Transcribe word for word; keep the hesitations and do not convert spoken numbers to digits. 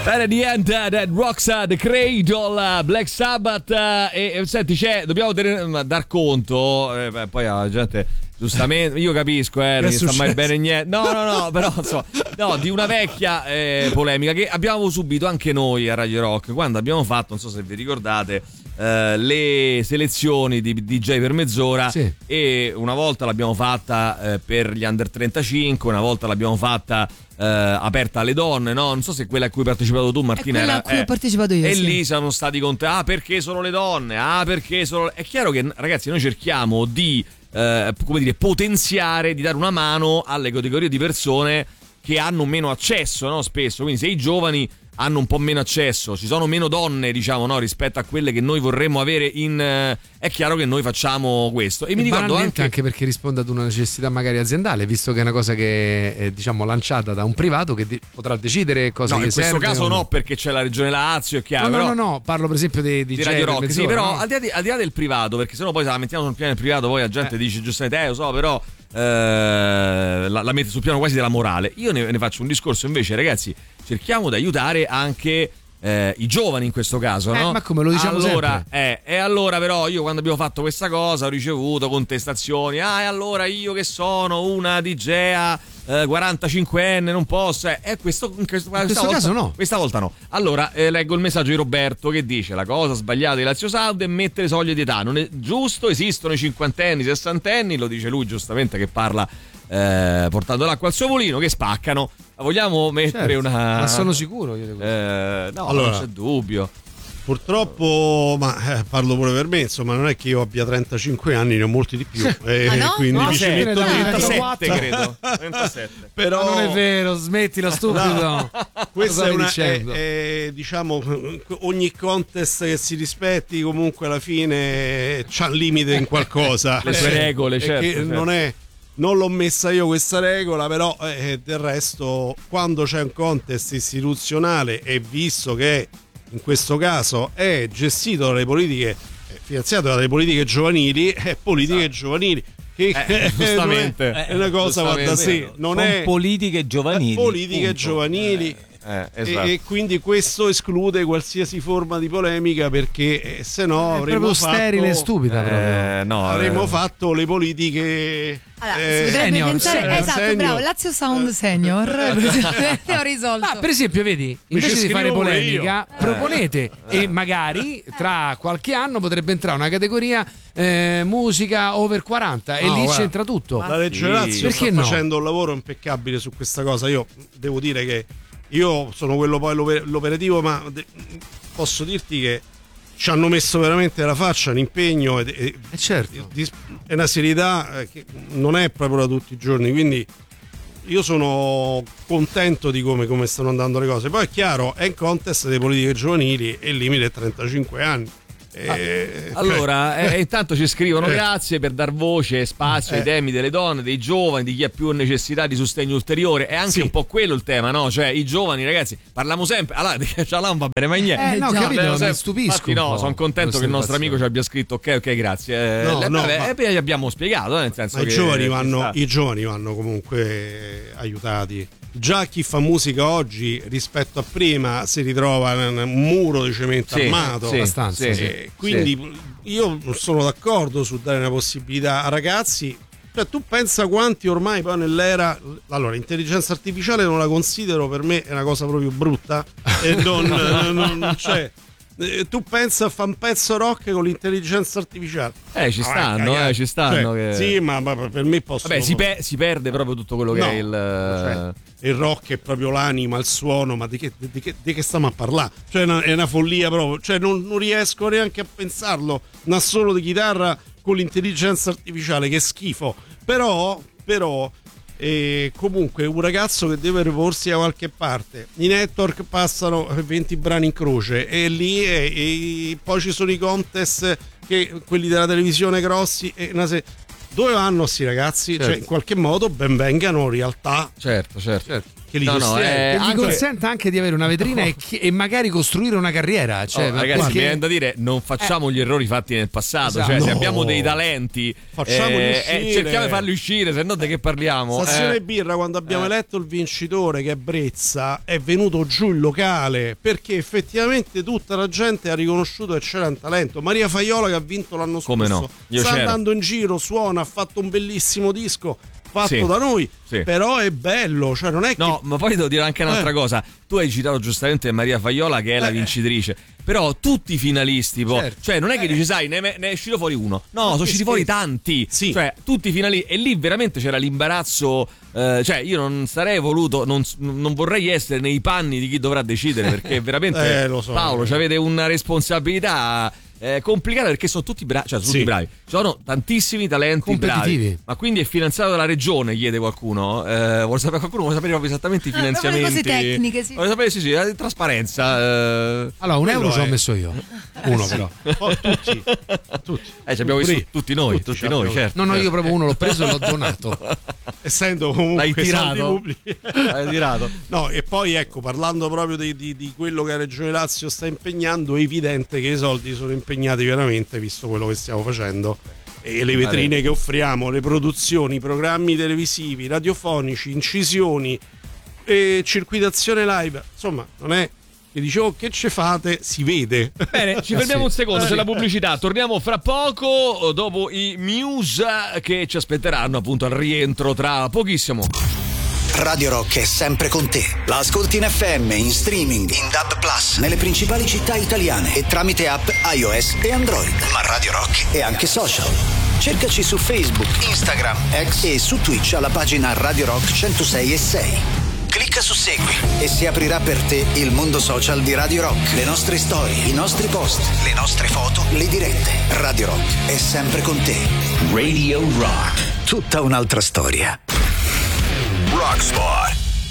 Bene, The End, Dead Rocks, The Cradle, Black Sabbath. E, e senti, c'è, dobbiamo tenere, dar conto. Eh, beh, poi la gente, giustamente, io capisco, eh, non gli sta mai bene niente. No, no, no, però insomma, no, di una vecchia eh, polemica che abbiamo subito anche noi a Radio Rock quando abbiamo fatto, non so se vi ricordate, eh, le selezioni di D J per mezz'ora. Sì. E una volta l'abbiamo fatta eh, per gli under trentacinque, una volta l'abbiamo fatta eh, aperta alle donne, no? Non so se quella a cui hai partecipato tu, Martina. È quella era, a cui eh, ho partecipato io. E sì. lì sono stati con te. Ah, perché solo le donne? Ah, perché solo. È chiaro che, ragazzi, noi cerchiamo di eh, come dire, potenziare, di dare una mano alle categorie di persone che hanno meno accesso, no? Spesso. Quindi se i giovani hanno un po' meno accesso, ci sono meno donne, diciamo, no, rispetto a quelle che noi vorremmo avere in eh, è chiaro che noi facciamo questo. E, e mi ricordo anche... anche perché risponde ad una necessità magari aziendale, visto che è una cosa che è, diciamo, lanciata da un privato che di- potrà decidere cosa no, che in questo serve caso o no. no, perché c'è la regione Lazio, è chiaro. No, però... no, no, no, parlo per esempio dei di D J Radio Rock, mezz'ora, sì, però no? al, di là di, al di là del privato, perché sennò poi se la mettiamo sul piano del privato, poi la gente eh. dice giustamente, eh, lo so, però eh, la, la mette sul piano quasi della morale. Io ne, ne faccio un discorso invece, ragazzi, cerchiamo di aiutare anche Eh, i giovani in questo caso, eh, no? Ma come lo diciamo allora, sempre? Eh, e allora però io quando abbiamo fatto questa cosa ho ricevuto contestazioni. Ah, e allora io che sono una D J eh, quarantacinquenne non posso. Eh, eh questo, in questo, in questo volta, caso no. Questa volta no. Allora eh, leggo il messaggio di Roberto che dice: la cosa sbagliata di Lazio Sound è mettere soglie di età. Non è giusto, esistono i cinquantenni, sessantenni, lo dice lui giustamente che parla eh, portando l'acqua al suo mulino, che spaccano. Vogliamo mettere certo, una. Ma sono sicuro io eh, no, allora, non c'è dubbio. Purtroppo, ma eh, parlo pure per me, insomma, non è che io abbia trentacinque anni, ne ho molti di più. Eh, ah, no? Quindi no, mi ci metto trentasette, credo. trentasette. Però ma non è vero, smettila stupido. No. Questa è una è, è, è, diciamo, ogni contest che si rispetti comunque alla fine c'ha un limite in qualcosa. Le sue regole, eh, certo, che certo. Non è Non l'ho messa io questa regola, però eh, del resto quando c'è un contest istituzionale e visto che in questo caso è gestito dalle politiche, è finanziato dalle politiche giovanili, è politiche esatto. giovanili che eh, giustamente è, è una cosa va da sé, non Con è politiche giovanili, politiche punto. giovanili. Eh. Eh, esatto. e, e quindi questo esclude qualsiasi forma di polemica, perché eh, se no è avremmo proprio fatto, sterile e stupida eh, proprio. no, avremmo eh. fatto le politiche allora, eh, si potrebbe senior, pensare senior, esatto, senior. bravo, Lazio Sound Senior. Ne ho risolto. Ah, per esempio, vedi, invece di fare scrivo pure polemica, io. proponete e magari tra qualche anno potrebbe entrare una categoria eh, musica over quaranta e No, lì guarda, c'entra tutto. la Reggio Lazio Perché sta no? facendo un lavoro impeccabile su questa cosa. Io devo dire che io sono quello poi l'oper- l'operativo, ma de- posso dirti che ci hanno messo veramente la faccia, un impegno e, e Eh certo. di, è una serietà eh, che non è proprio da tutti i giorni, quindi io sono contento di come, come stanno andando le cose. Poi è chiaro, è in contest delle politiche giovanili e il limite è trentacinque anni. Eh, Allora, cioè, eh, intanto ci scrivono eh. grazie per dar voce e spazio Eh. ai temi delle donne, dei giovani, di chi ha più necessità di sostegno ulteriore. È anche Sì. un po' quello il tema, no? Cioè, i giovani, ragazzi, parliamo sempre. Allora, cioè, non va bene, ma niente. Eh, no, già. capito, Parliamo mi sempre- stupisco. Infatti, un no, po' sono contento che il nostro amico ci abbia scritto ok, ok, grazie. Eh, No, eh, no, vabbè, ma- e poi gli abbiamo spiegato, eh, nel senso ma che i giovani, ci vanno, sta. i giovani vanno comunque aiutati. Già chi fa musica oggi rispetto a prima si ritrova in un muro di cemento Sì, armato. sì, abbastanza, sì, sì. Eh, quindi io sono d'accordo su dare una possibilità a ragazzi. Cioè, tu pensa quanti ormai poi nell'era. Allora, l'intelligenza artificiale non la considero, per me è una cosa proprio brutta. E non, non, non c'è. Eh, Tu pensa a fare un pezzo rock con l'intelligenza artificiale? Eh, ci Ah, stanno, cagare. eh, ci stanno. Cioè, che... Sì, ma, ma per me possono. Vabbè, si, pe- si perde proprio tutto quello che No, è il. cioè, il rock è proprio l'anima, il suono, ma di che, di che, di che stiamo a parlare? Cioè, è una, è una follia proprio. Cioè, non, non riesco neanche a pensarlo. Un assolo di chitarra con l'intelligenza artificiale, che schifo. Però, però. E comunque un ragazzo che deve riporsi da qualche parte, i network passano venti brani in croce e lì e, e poi ci sono i contest, che quelli della televisione grossi, e una se- dove vanno sti ragazzi? Certo. Cioè, in qualche modo ben vengano realtà Certo, certo. che li No, no, sostiene. eh, Che gli anche- consenta anche di avere una vetrina e, chi- e magari costruire una carriera. Cioè, Oh, ma ragazzi, perché- mi viene da dire, non facciamo gli errori fatti nel passato. Esatto. Cioè, se No. abbiamo dei talenti, Facciamoli eh, uscire. eh, cerchiamo di farli uscire, se no di che parliamo? Stazione Eh, Birra, quando abbiamo eh. eletto il vincitore, che è Brezza, è venuto giù il locale perché effettivamente tutta la gente ha riconosciuto che c'era un talento. Maria Faiola, che ha vinto l'anno scorso, Come no? Io sta c'ero. andando in giro, suona, ha fatto un bellissimo disco fatto Sì. da noi, Sì. però è bello, cioè non è No, che ma poi devo dire anche un'altra Eh. cosa. Tu hai citato giustamente Maria Faiola, che è la Eh. vincitrice. Però tutti i finalisti, po- Certo. cioè non è che dici, sai, ne, ne è uscito fuori uno. No, sono usciti che fuori scherzi. tanti. Sì. Cioè, tutti i finalisti. E lì veramente c'era l'imbarazzo. eh, cioè, io non sarei voluto, non, non vorrei essere nei panni di chi dovrà decidere. Perché veramente, Eh, lo so. Paolo, ci avete una responsabilità. È complicata perché sono tutti bravi, cioè sono Sì. tutti bravi. Ci sono tantissimi talenti Competitivi. bravi. Ma quindi è finanziato dalla regione, chiede qualcuno. Eh, vuole sapere qualcuno vuole sapere proprio esattamente i Ah, proprio le finanziamenti. cose tecniche, sì. Vuole sapere sì, sì, la trasparenza. Eh, Allora, un Quello euro ci ho è- messo io. Uno però. Oh, tutti, tutti. eh, ci abbiamo visto Pure- tutti noi, tutti tutti ci noi, abbiamo- certo. No, no, io proprio uno l'ho preso e l'ho donato. Essendo comunque L'hai soldi tirato? pubblici. Hai tirato. No, e poi ecco, parlando proprio di, di- di quello che la Regione Lazio sta impegnando, è evidente che i soldi sono impegnati veramente, visto quello che stiamo facendo, e le vetrine che offriamo, le produzioni, i programmi televisivi, radiofonici, incisioni, e circuitazione live. Insomma, non è che dicevo che ce fate, si vede. Bene, ci fermiamo sì. un secondo, c'è la pubblicità. Torniamo fra poco, dopo i Muse che ci aspetteranno appunto al rientro tra pochissimo. Radio Rock è sempre con te. La ascolti in F M, in streaming, in D A B plus, nelle principali città italiane e tramite app iOS e Android. Ma Radio Rock è anche social. Cercaci su Facebook, Instagram, X e su Twitch alla pagina Radio Rock centosei e sei. Clicca su Segui e si aprirà per te il mondo social di Radio Rock. Le nostre storie, i nostri post, le nostre foto, le dirette. Radio Rock è sempre con te. Radio Rock. Tutta un'altra storia. Rockspot.